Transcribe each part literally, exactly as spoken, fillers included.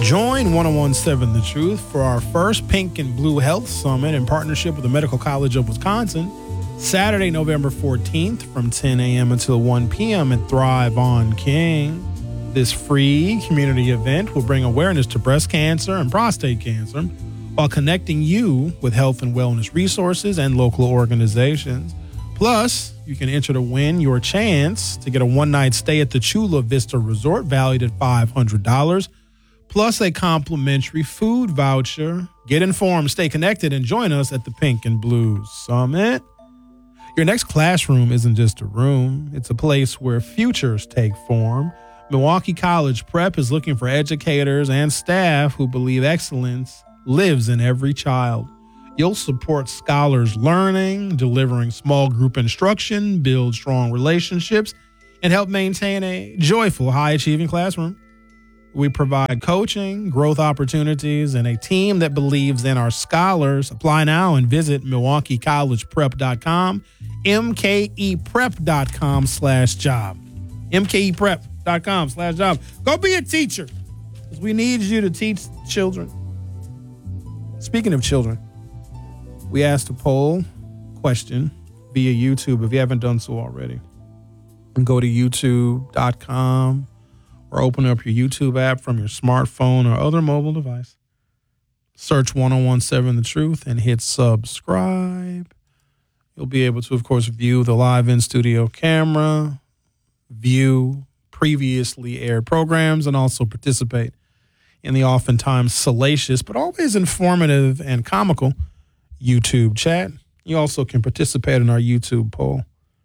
Join ten seventeen The Truth for our first Pink and Blue Health Summit in partnership with the Medical College of Wisconsin, Saturday, November fourteenth from ten a.m. until one p.m. at Thrive on King. This free community event will bring awareness to breast cancer and prostate cancer while connecting you with health and wellness resources and local organizations. Plus, you can enter to win your chance to get a one-night stay at the Chula Vista Resort valued at five hundred dollars, plus a complimentary food voucher. Get informed, stay connected, and join us at the Pink and Blue Summit. Your next classroom isn't just a room. It's a place where futures take form. Milwaukee College Prep is looking for educators and staff who believe excellence lives in every child. You'll support scholars learning, delivering small group instruction, build strong relationships, and help maintain a joyful, high-achieving classroom. We provide coaching, growth opportunities, and a team that believes in our scholars. Apply now and visit milwaukee college prep dot com, m k e prep dot com slash job. m k e prep dot com slash job. Go be a teacher, because we need you to teach children. Speaking of children, we asked a poll question via YouTube. If you haven't done so already, go to youtube dot com or open up your YouTube app from your smartphone or other mobile device. Search ten seventeen The Truth and hit subscribe. You'll be able to, of course, view the live in-studio camera, view previously aired programs, and also participate in the oftentimes salacious but always informative and comical YouTube chat. You also can participate in our YouTube poll.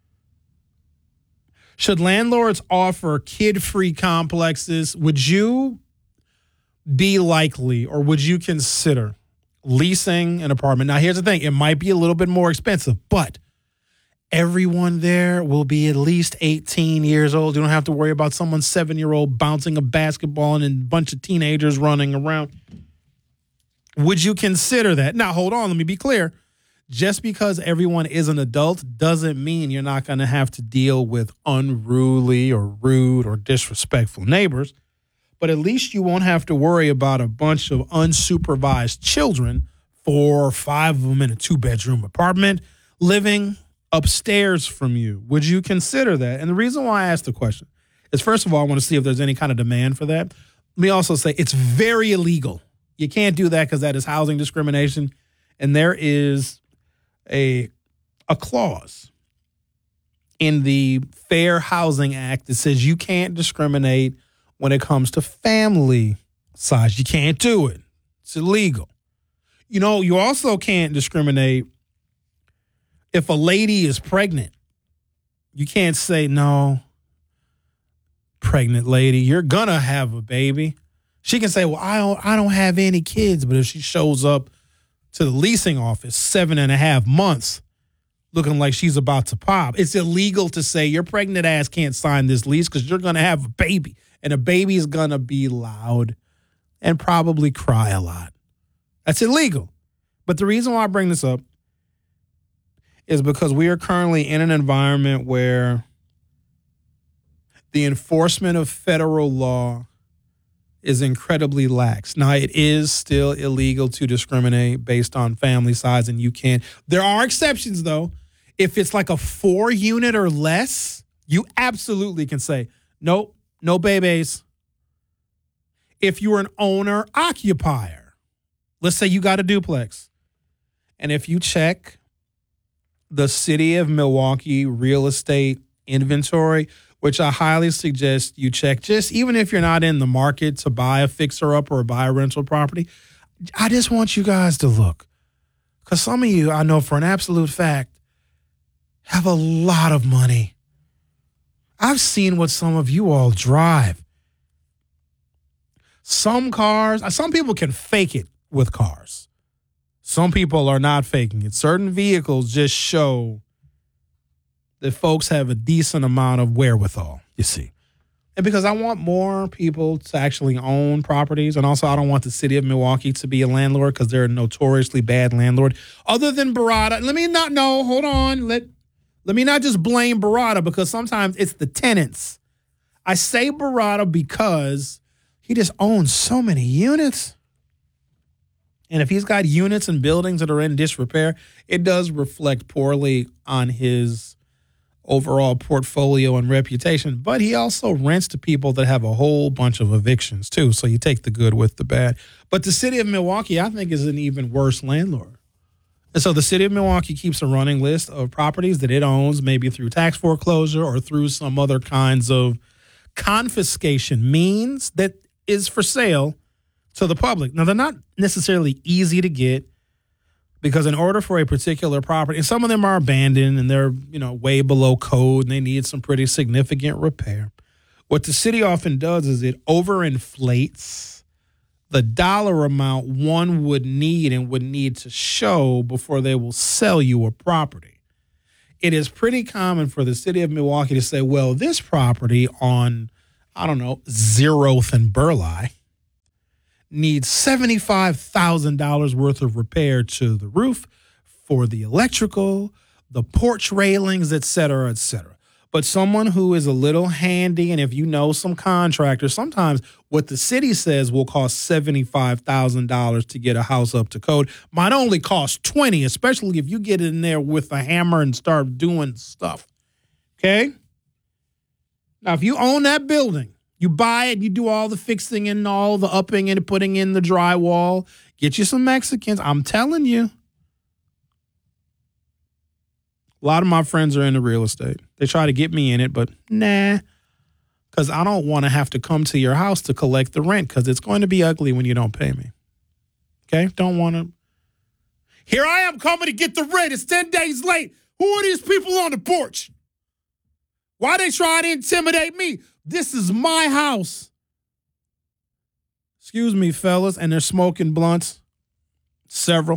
Should landlords offer kid-free complexes? Would you be likely, or would you consider leasing an apartment? Now, here's the thing. It might be a little bit more expensive, but everyone there will be at least eighteen years old. You don't have to worry about someone's seven-year-old bouncing a basketball and a bunch of teenagers running around. Would you consider that? Now, hold on. Let me be clear. Just because everyone is an adult doesn't mean you're not going to have to deal with unruly or rude or disrespectful neighbors. But at least you won't have to worry about a bunch of unsupervised children, four or five of them in a two-bedroom apartment, living upstairs from you. Would you consider that? And the reason why I asked the question is, first of all, I want to see if there's any kind of demand for that. Let me also say it's very illegal. You can't do that because that is housing discrimination. And there is a a clause in the Fair Housing Act that says you can't discriminate when it comes to family size. You can't do it. It's illegal. You know, you also can't discriminate if a lady is pregnant. You can't say, no, pregnant lady, you're going to have a baby. She can say, well, I don't, I don't have any kids. But if she shows up to the leasing office seven and a half months looking like she's about to pop, it's illegal to say your pregnant ass can't sign this lease because you're going to have a baby. And a baby is going to be loud and probably cry a lot. That's illegal. But the reason why I bring this up is because we are currently in an environment where the enforcement of federal law is incredibly lax. Now, it is still illegal to discriminate based on family size, and you can't. There are exceptions, though. If it's like a four unit or less, you absolutely can say, nope, no babies. If you're an owner occupier, let's say you got a duplex, and if you check the city of Milwaukee real estate inventory, which I highly suggest you check, just even if you're not in the market to buy a fixer-upper or buy a rental property, I just want you guys to look. Because some of you, I know for an absolute fact, have a lot of money. I've seen what some of you all drive. Some cars, some people can fake it with cars. Some people are not faking it. Certain vehicles just show that folks have a decent amount of wherewithal, you see. And because I want more people to actually own properties, and also I don't want the city of Milwaukee to be a landlord because they're a notoriously bad landlord. Other than Barada, let me not, no, hold on. Let, let me not just blame Barada because sometimes it's the tenants. I say Barada because he just owns so many units. And if he's got units and buildings that are in disrepair, it does reflect poorly on his overall portfolio and reputation. But he also rents to people that have a whole bunch of evictions, too. So you take the good with the bad. But the city of Milwaukee, I think, is an even worse landlord. And so the city of Milwaukee keeps a running list of properties that it owns, maybe through tax foreclosure or through some other kinds of confiscation means that is for sale to the public. Now, they're not necessarily easy to get because in order for a particular property, and some of them are abandoned and they're, you know, way below code and they need some pretty significant repair. What the city often does is it overinflates the dollar amount one would need and would need to show before they will sell you a property. It is pretty common for the city of Milwaukee to say, well, this property on, I don't know, zeroth and Burleigh needs seventy-five thousand dollars worth of repair to the roof, for the electrical, the porch railings, et cetera, et cetera. But someone who is a little handy, and if you know some contractors, sometimes what the city says will cost seventy-five thousand dollars to get a house up to code might only cost twenty dollars, especially if you get in there with a hammer and start doing stuff. Okay? Now, if you own that building, you buy it, you do all the fixing and all the upping and putting in the drywall. Get you some Mexicans. I'm telling you. A lot of my friends are into real estate. They try to get me in it, but nah. Because I don't want to have to come to your house to collect the rent because it's going to be ugly when you don't pay me. Okay? Don't want to. Here I am coming to get the rent. It's ten days late. Who are these people on the porch? Why they try to intimidate me? This is my house. Excuse me, fellas. And they're smoking blunts. Several.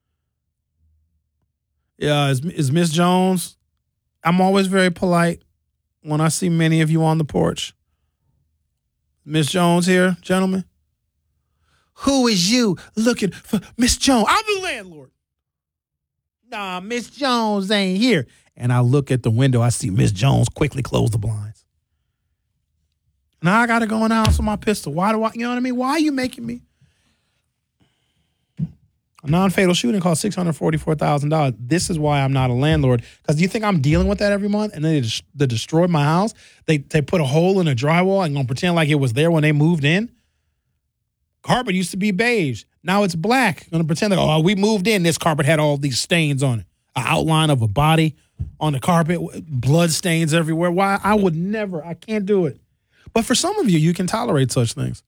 Yeah, is, is Miss Jones? I'm always very polite when I see many of you on the porch. Miss Jones here, gentlemen? Who is you looking for Miss Jones? I'm the landlord. Nah, Miss Jones ain't here. And I look at the window. I see Miss Jones quickly close the blinds. Now I got to go in the house with my pistol. Why do I, you know what I mean? Why are you making me? A non-fatal shooting costs six hundred forty-four thousand dollars. This is why I'm not a landlord. Because do you think I'm dealing with that every month? And then they, des- they destroyed my house. They they put a hole in the drywall and gonna pretend like it was there when they moved in. Carpet used to be beige. Now it's black. Gonna pretend like, oh, we moved in. This carpet had all these stains on it. An outline of a body on the carpet. Blood stains everywhere. Why? I would never. I can't do it. But for some of you, you can tolerate such things.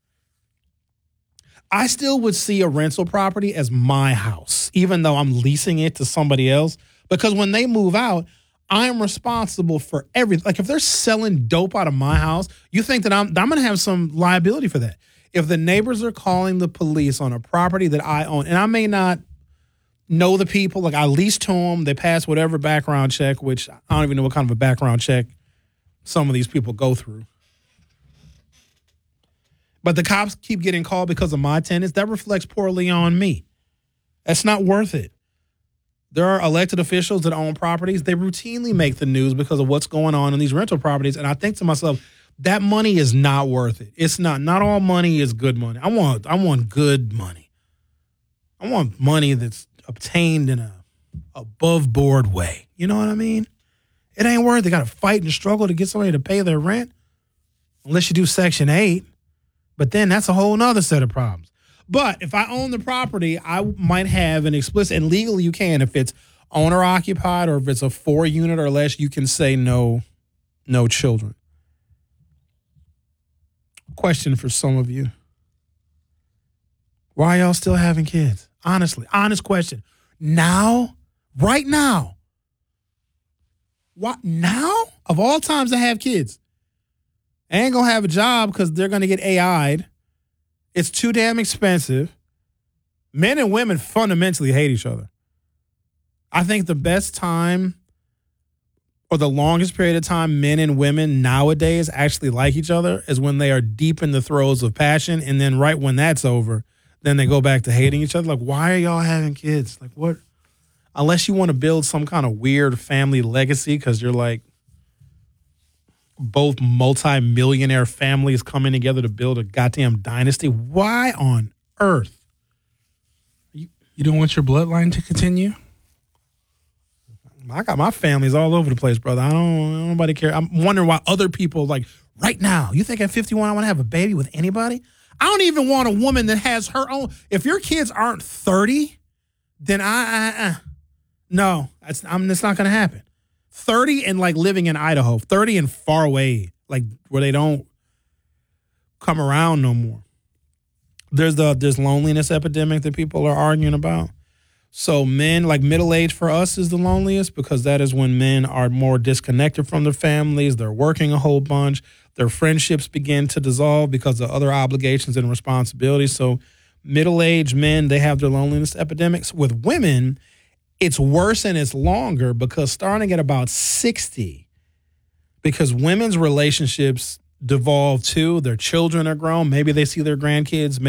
I still would see a rental property as my house, even though I'm leasing it to somebody else. Because when they move out, I'm responsible for everything. Like if they're selling dope out of my house, you think that I'm, I'm going to have some liability for that. If the neighbors are calling the police on a property that I own, and I may not know the people, like I lease to them, they pass whatever background check, which I don't even know what kind of a background check some of these people go through. But the cops keep getting called because of my tenants. That reflects poorly on me. That's not worth it. There are elected officials that own properties. They routinely make the news because of what's going on in these rental properties. And I think to myself, that money is not worth it. It's not. Not all money is good money. I want, I want good money. I want money that's obtained in a above board way. You know what I mean? It ain't worth it. They got to fight and struggle to get somebody to pay their rent. Unless you do Section eight. But then that's a whole nother set of problems. But if I own the property, I might have an explicit, and legally you can, if it's owner occupied or if it's a four unit or less, you can say no, no children. Question for some of you. Why are y'all still having kids? Honestly, honest question. Now, right now, what now? Of all times to have kids. I ain't going to have a job because they're going to get A I'd. It's too damn expensive. Men and women fundamentally hate each other. I think the best time or the longest period of time men and women nowadays actually like each other is when they are deep in the throes of passion. And then right when that's over, then they go back to hating each other. Like, why are y'all having kids? Like, what? Unless you want to build some kind of weird family legacy because you're like, both multi-millionaire families coming together to build a goddamn dynasty. Why on earth? You, you don't want your bloodline to continue? I got my families all over the place, brother. I don't, nobody care. I'm wondering why other people, like, right now, you think at fifty-one I want to have a baby with anybody? I don't even want a woman that has her own. If your kids aren't thirty, then I, I, I no, that's, I'm, that's not going to happen. thirty and like living in Idaho, thirty and far away, like where they don't come around no more. There's the there's loneliness epidemic that people are arguing about. So men, like middle age for us is the loneliest because that is when men are more disconnected from their families. They're working a whole bunch. Their friendships begin to dissolve because of other obligations and responsibilities. So middle-aged men, they have their loneliness epidemics. With women, it's worse and it's longer because starting at about sixty, because women's relationships devolve too. Their children are grown. Maybe they see their grandkids.